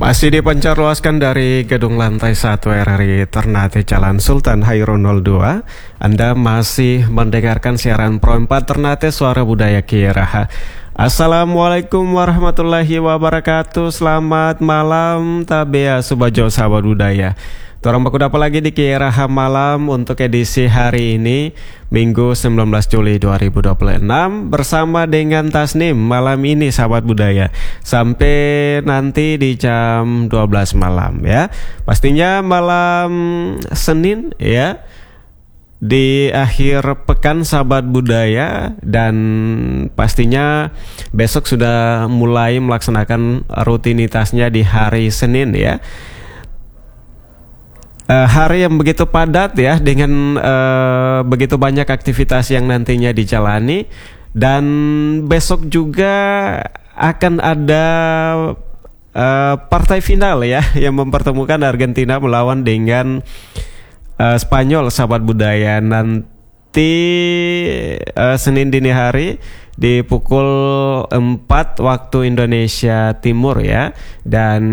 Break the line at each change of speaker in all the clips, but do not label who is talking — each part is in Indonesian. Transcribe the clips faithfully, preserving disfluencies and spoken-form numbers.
Masih dipancarluaskan dari gedung lantai satu R R I Ternate Jalan Sultan Hairun nol dua. Anda masih mendengarkan siaran Pro empat Ternate Suara Budaya Kieraha. Assalamualaikum warahmatullahi wabarakatuh. Selamat malam tabea subajo sahabat budaya. Torang baku dapat lagi di Kieraha malam untuk edisi hari ini Minggu sembilan belas Juli dua ribu dua puluh enam bersama dengan Tasnim malam ini sahabat budaya sampai nanti di jam dua belas malam ya. Pastinya malam Senin ya, di akhir pekan sahabat budaya, dan pastinya besok sudah mulai melaksanakan rutinitasnya di hari Senin ya. Uh, hari yang begitu padat ya, dengan uh, begitu banyak aktivitas yang nantinya dijalani, dan besok juga akan ada uh, partai final ya yang mempertemukan Argentina melawan dengan uh, Spanyol sahabat budaya nanti uh, Senin dini hari di pukul empat waktu Indonesia Timur ya. Dan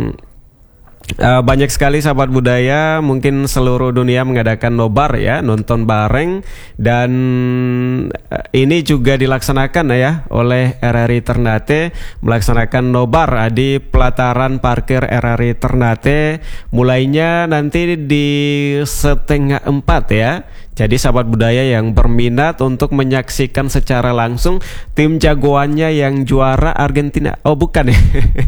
Uh, banyak sekali sahabat budaya, mungkin seluruh dunia mengadakan nobar ya, nonton bareng, dan uh, ini juga dilaksanakan ya oleh R R I Ternate, melaksanakan nobar uh, di pelataran parkir R R I Ternate mulainya nanti di setengah empat ya. Jadi sahabat budaya yang berminat untuk menyaksikan secara langsung tim jagoannya yang juara Argentina, oh bukan ya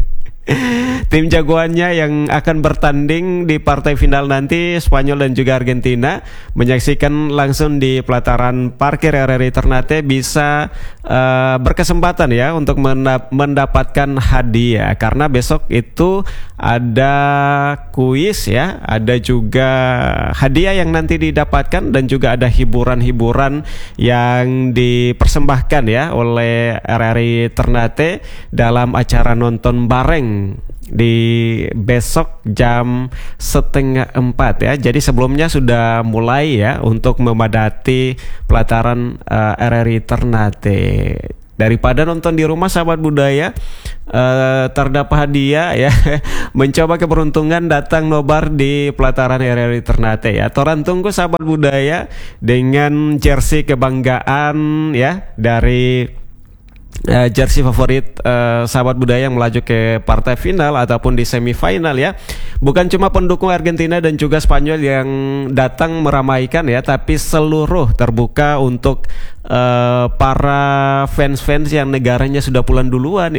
tim jagoannya yang akan bertanding di partai final nanti Spanyol dan juga Argentina, menyaksikan langsung di pelataran parkir R R I Ternate bisa uh, berkesempatan ya untuk mendapatkan hadiah, karena besok itu ada kuis ya, ada juga hadiah yang nanti didapatkan, dan juga ada hiburan-hiburan yang dipersembahkan ya oleh R R I Ternate dalam acara nonton bareng di besok jam setengah empat ya. Jadi sebelumnya sudah mulai ya untuk memadati pelataran uh, R R I Ternate. Daripada nonton di rumah sahabat budaya, uh, terdapat hadiah ya mencoba keberuntungan datang nobar di pelataran R R I Ternate ya. Toran tunggu sahabat budaya dengan jersey kebanggaan ya dari Uh, jersey favorit uh, sahabat budaya yang melaju ke partai final ataupun di semifinal ya. Bukan cuma pendukung Argentina dan juga Spanyol yang datang meramaikan ya, tapi seluruh terbuka untuk uh, para fans-fans yang negaranya sudah pulang duluan ya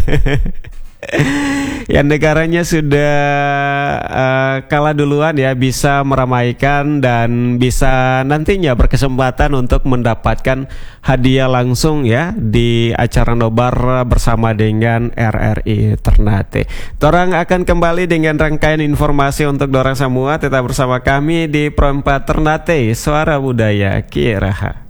yang negaranya sudah uh, kalah duluan ya, bisa meramaikan dan bisa nantinya berkesempatan untuk mendapatkan hadiah langsung ya di acara nobar bersama dengan R R I Ternate. Torang akan kembali dengan rangkaian informasi untuk dorang semua. Tetap bersama kami di Pro empat Ternate Suara Budaya Kieraha.